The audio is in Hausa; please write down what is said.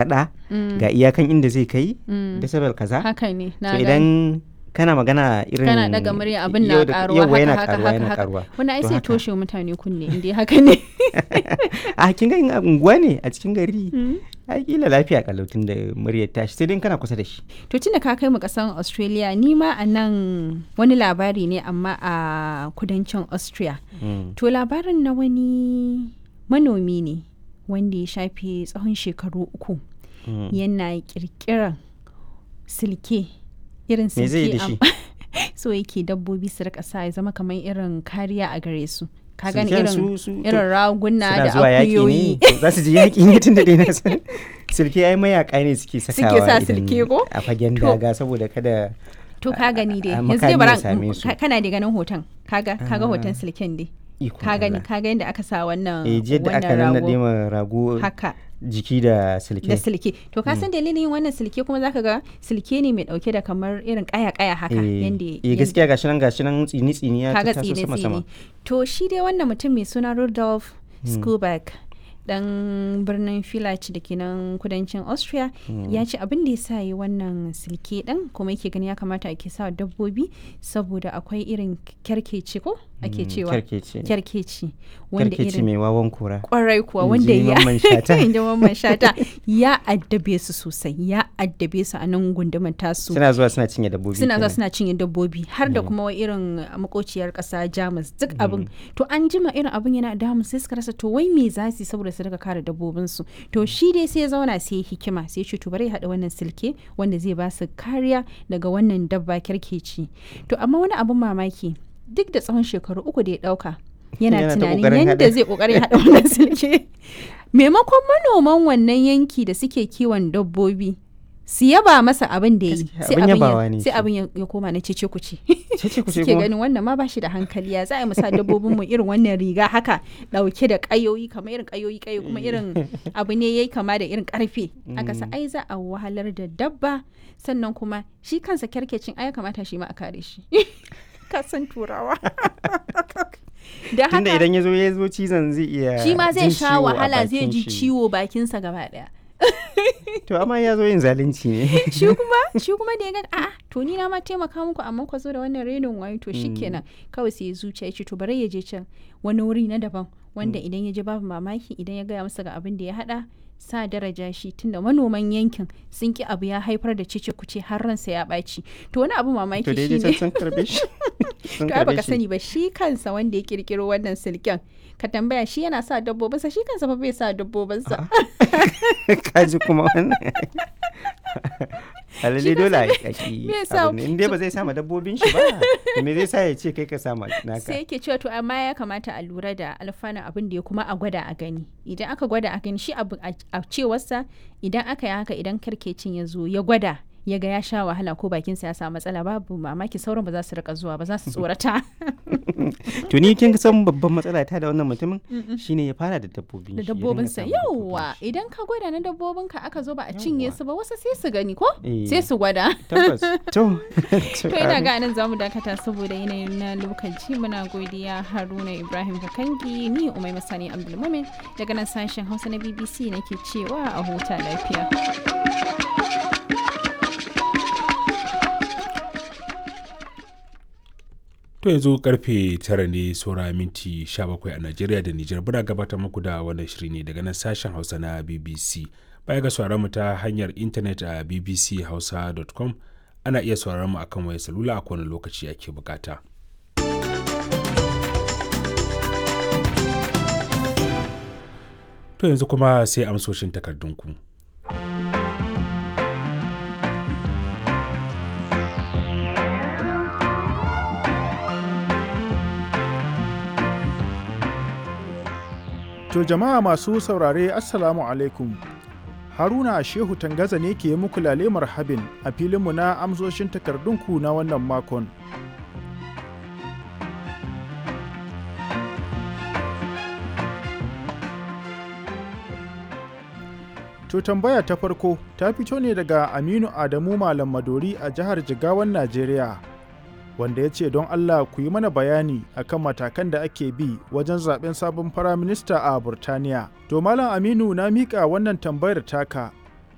sharaɗa ga iyakan inda zai kai decibel kaza. Haka ne, so idan kana magana irin kana daga murya abin na karuwa yana karuwa wani ai sai toshe mutane kunne inda haka ne. A kin ga unguwa ne a cikin gari ai kila lafiya kalautin da muryar tashi sai dai kana kusa da shi. To tunda ka kai mu kasan Australia ni ma a nan wani labari ne amma a kudancin Austria. To labarin na wani manomi ne wanda ya shafe tsawon shekaru 3 yana kirkiran silke irin silke so yake dabbobi su rika sa ya zama kamar irin kariya a gare su. Ka gani irin raguna da akuyoyi za su ji yaƙi ne tun da dai na san silke ai mayaka ne suke sakawa a fagen daga saboda kada to ka gani dai yanzu dai bara kana da ganin hoton kaga hoton silken dai ka gani yadda aka sa wannan rago haka jiki da silke to ka san dalilin yin wannan silke kuma zaka ga silke ne mai dauke da kamar irin kaya haka yanda gaskiya gashi nan tsini ya taso sama to shi dai wannan mutum mai suna Rudolf Skuback dan birnin Villach da ke nan kudancin Austria ya ce abin da ya sa yi wannan silke din kuma yake gani ya kamata ake sa dabbobi saboda akwai irin kyarkeci ko ake cewa kyarkeci wanda irin mai wawan kura kwarai kuwa wanda ya inda mamman shata ya addabe su sosai ya addabe su a nan gundumar tasu suna zuwa suna cinye dabbobi har da kuma irin makociyar kasa Jamus duk abin to an jima irin abin yana damu sai suka rasa to wai me za su saboda su daga kare dabbobinsu to shi dai sai ya zauna sai hikima sai ce to bari ya haɗa wannan silke wanda zai ba su kariya daga wannan dabba kyarkeci to amma wani abin mamaki duk da tsawon shekaru 3 da ya ɗauka yana tunanin yadda zai ƙoƙarin haɗa wannan silke maimakon manoman wannan yanki da suke kiwon dabbobi su yaba masa abin da ya yi sai abin ya koma na cece kuce suke ganin wannan ma bashi da hankali ya za a yi musa dabbobin mu irin wannan riga haka dauke da kayoyi kamar irin kayoyi kuma irin abu ne yayi kama da irin karfe aka sa ai za a wahalar da dabba sannan kuma shi kansa kyarkecin ai kamata shi ma a kare shi ka san turawa da haka tunda idan ya zo cizon zai iya shi ma zai sha wahala zai ji ciwo bakinsa gaba daya to amma ya zo yin zalunci ne shi kuma da ya ga a'a to ni na ma taimaka muku amma ku zo da wannan renin wayo to shikenan kawai sai ya zuciya ya ce to bari ya je can wani wuri na daban wanda idan ya je babu mamaki idan ya gaya masa ga abin da ya hada sa daraja shi tunda manoman yankin sun ki abu ya haifar da cece kuce har ransa ya ɓaci to wani abu mamaki shi ne to ai baka sani ba shi kansa wanda ya kirkiro wannan silken ka tambaya shi yana sa dabbobinsa shi kansa fa bai sa dabbobinsa kaji kuma wannan alalle dole a yi in dai ba zai sama dabbobin shi ba me zai sa ya ce kai ka sama naka sai yake cewa to amma ya kamata a lura da alfanun abin da ya kuma a gwada a gani idan aka gwada a gani shi abu a cewarsa idan aka yi haka idan karkecin ya zo ya gwada ya ga ya sha wahala ko bakinsa ya samu matsala babu mamaki sauran ba za su rika zuwa ba za su tsorata to ni kin san babban matsala ta da wannan mutumin shine ya fara da dabbobinsa yauwa idan ka gwada na dabbobinka aka zo ba a cinye su ba wasu sai su gani ko sai su gwada tabbas to ina ga nan zamu dakata saboda yanayin na lokaci muna godiya Haruna Ibrahim Kakangi ni Umaima Sani Abdulmumin daga nan sashen Hausa na BBC nake cewa a huta lafiya. To yanzu karfe 9 ne saura minti 17 a Najeriya da Nijar bura gabatar muku da wannan shiri ne daga nan sashen Hausa na BBC. Baya ga sauraron mu ta hanyar intanet a bbchausa.com ana iya sauraron mu akan wayar salula a kowane lokaci ake bukata. To yanzu kuma sai amsoshin takardunku. To jama'a masu saurare Assalamu alaikum. Haruna Shehu Tangaza ne ke muku lale marhabin a filinmu na amsoshin takardunku na wannan makon. To tambaya ta farko ta fito ne daga Aminu Adamu Malam Madori a jihar Jigawan Najeriya. Wanda ya ce don Allah ku yi mana bayani akan matakan da ake bi wajen zaben sabon firaminista a Burtaniya. To Malam Aminu na miƙa wannan tambayar taka